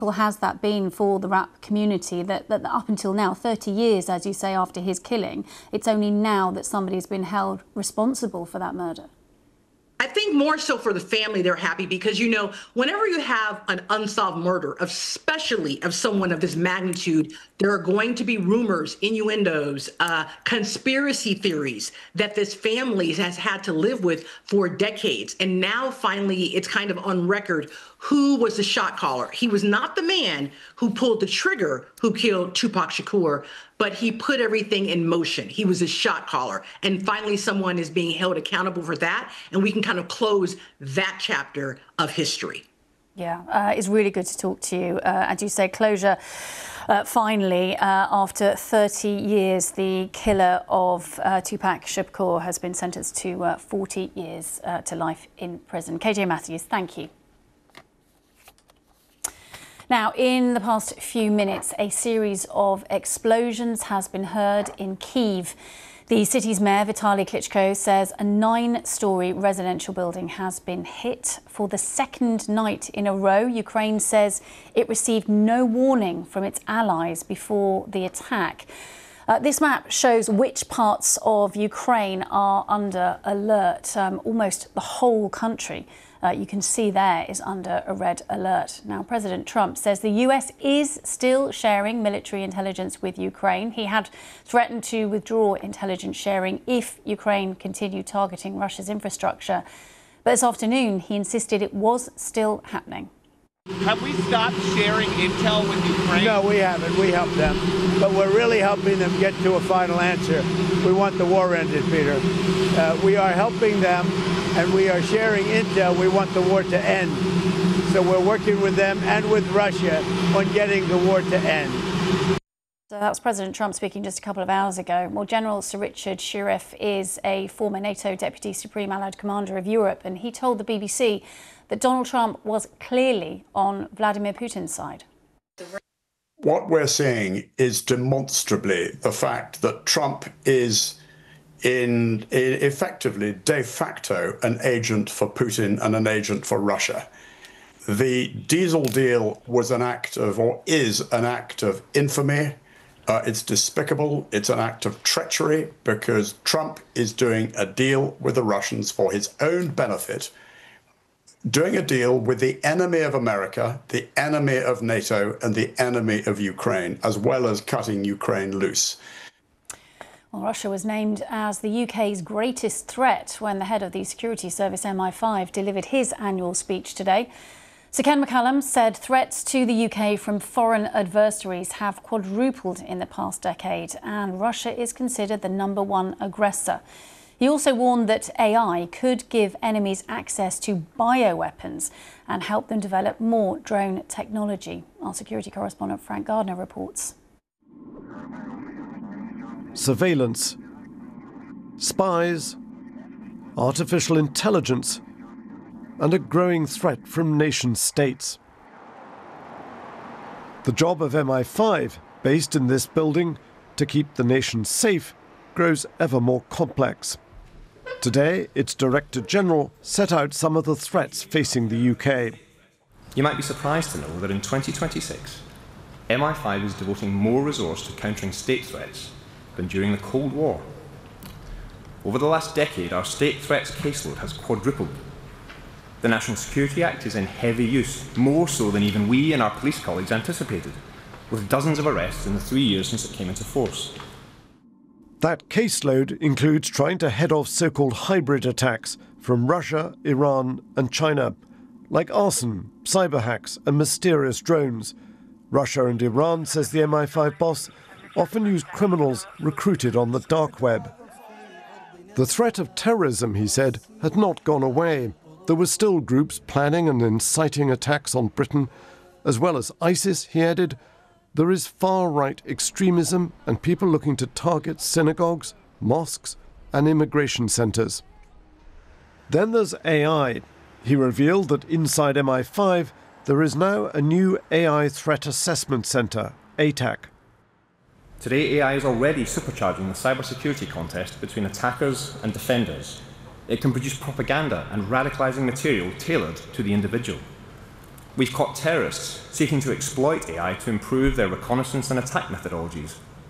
Has that been for the rap community that up until now, 30 years, as you say, after his killing, it's only now that somebody's been held responsible for that murder? I think more so for the family, they're happy because, you know, whenever you have an unsolved murder, especially of someone of this magnitude, there are going to be rumors, innuendos, conspiracy theories that this family has had to live with for decades. And now finally, it's kind of on record who was the shot caller. He was not the man who pulled the trigger who killed Tupac Shakur, but he put everything in motion. He was a shot caller. And finally, someone is being held accountable for that. And we can kind of close that chapter of history. Yeah, it's really good to talk to you. As you say, closure. Finally, after 30 years, the killer of Tupac Shakur has been sentenced to 40 years to life in prison. KJ Matthews, thank you. Now, in the past few minutes, a series of explosions has been heard in Kyiv. The city's mayor, Vitaly Klitschko, says a 9-storey residential building has been hit for the second night in a row. Ukraine says it received no warning from its allies before the attack. This map shows which parts of Ukraine are under alert. Almost the whole country, you can see there, is under a red alert. Now, President Trump says the US is still sharing military intelligence with Ukraine. He had threatened to withdraw intelligence sharing if Ukraine continued targeting Russia's infrastructure. But this afternoon, he insisted it was still happening. Have we stopped sharing intel with Ukraine? No, we haven't. We helped them. But we're really helping them get to a final answer. We want the war ended, Peter. We are helping them, and we are sharing intel. We want the war to end. So we're working with them and with Russia on getting the war to end. So that was President Trump speaking just a couple of hours ago. Well, General Sir Richard Shirreff is a former NATO Deputy Supreme Allied Commander of Europe, and he told the BBC that Donald Trump was clearly on Vladimir Putin's side. What we're seeing is demonstrably the fact that Trump is effectively de facto an agent for Putin and an agent for Russia. The diesel deal was an act of, or is an act of infamy. It's despicable. It's an act of treachery because Trump is doing a deal with the Russians for his own benefit, doing a deal with the enemy of America, the enemy of NATO, and the enemy of Ukraine, as well as cutting Ukraine loose. Well, Russia was named as the UK's greatest threat when the head of the security service MI5 delivered his annual speech today. Sir Ken McCallum said threats to the UK from foreign adversaries have quadrupled in the past decade, and Russia is considered the #1 aggressor. He also warned that AI could give enemies access to bioweapons and help them develop more drone technology. Our security correspondent Frank Gardner reports. Surveillance, spies, artificial intelligence, and a growing threat from nation-states. The job of MI5, based in this building to keep the nation safe, grows ever more complex. Today, its Director General set out some of the threats facing the UK. You might be surprised to know that in 2026, MI5 is devoting more resource to countering state threats than during the Cold War. Over the last decade, our state threats caseload has quadrupled. The National Security Act is in heavy use, more so than even we and our police colleagues anticipated, with dozens of arrests in the 3 years since it came into force. That caseload includes trying to head off so-called hybrid attacks from Russia, Iran and China, like arson, cyber hacks and mysterious drones. Russia and Iran, says the MI5 boss, often use criminals recruited on the dark web. The threat of terrorism, he said, had not gone away. There were still groups planning and inciting attacks on Britain. As well as ISIS, he added, there is far-right extremism and people looking to target synagogues, mosques and immigration centres. Then there's AI. He revealed that inside MI5 there is now a new AI Threat Assessment Centre, ATAC. Today, AI is already supercharging the cybersecurity contest between attackers and defenders. It can produce propaganda and radicalising material tailored to the individual. We've caught terrorists seeking to exploit AI to improve their reconnaissance and attack methodologies.